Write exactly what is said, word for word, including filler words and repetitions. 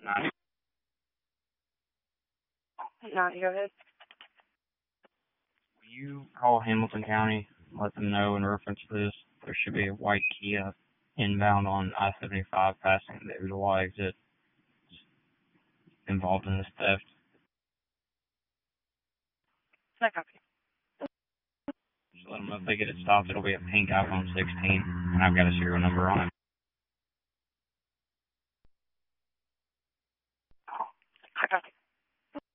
Not, Not go ahead. will you call Hamilton County, let them know in reference to this? There should be a white Kia inbound on I seventy-five passing the Ottawa exit involved in this theft. I copy. Just let them know if they get it stopped, it'll be a pink iPhone sixteen, and I've got a serial number on it.